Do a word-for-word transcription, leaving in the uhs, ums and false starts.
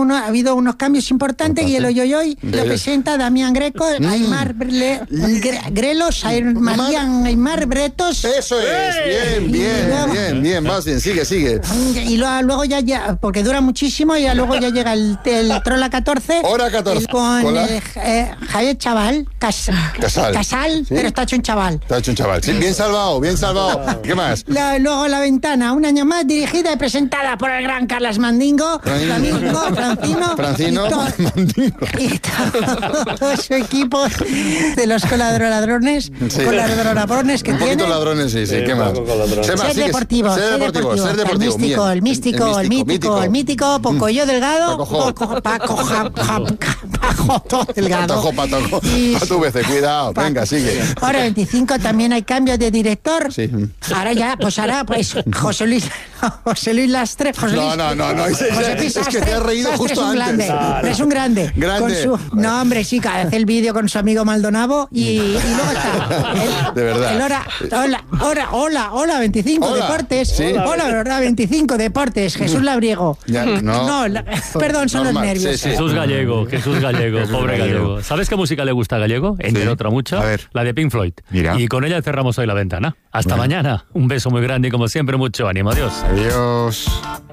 uno, ha habido unos cambios importantes y el Oyoyoy lo presenta Damián Greco, mm. Aymar Bre, Gre, Grelos, Aymar, Aymar Bretos. Eso es, bien, bien, luego, bien, bien, más bien, sigue, sigue. Y luego, luego ya, ya, porque dura muchísimo, y ya luego ya llega el, el Trola catorce. Hora catorce. Con, con eh, eh, Javier Chaval, Cas, Casal, Casal ¿sí? Pero está hecho un chaval. Está hecho un chaval, sí, bien salvado, bien salvado. ¿Qué más? La, luego La Ventana, un año más, dirigida y presentada por el gran Carlos Mandingo, Flamingo, Francino, Francino y, to Mandingo. y todo su equipo de los coladroladrones, sí. coladroladrones que un tiene. Un poquito ladrones, sí, sí, sí, ¿qué más? Ser, más ser, deportivo, ser, ser deportivo, ser deportivo, el místico, el místico, el mítico, el mítico, Pocoyo Delgado, Paco, Paco, Paco Delgado. Patojo, patojo, a tu vez, cuidado, venga, sigue. Ahora veinticinco también hay cambios de director. Sí. Ahora ya, pues ahora, pues José Luis, José Luis Lastre. José Luis, no, no, no, no, es, es, es que te has reído Lastre justo es un antes. Grande, claro. Es un grande. Grande. Con su, no, hombre, sí, hace el vídeo con su amigo Maldonado y, y luego está. El, de verdad. El hora, hola, hola, hola, hola, veinticinco hola. Deportes. ¿Sí? Hola, verdad, veinticinco Deportes. Jesús Labriego. Ya, no, no la, perdón, son normal, los nervios. Sí, sí. Jesús Gallego, Jesús Gallego, Jesús pobre Gallego. Gallego. ¿Sabes qué música le gusta a Gallego? Entre sí. otra mucha, la de Pink Floyd. Mira. Y con ella cerramos hoy La Ventana. Hasta bueno. mañana. Un beso muy grande y como siempre mucho ánimo. Adiós. Adiós.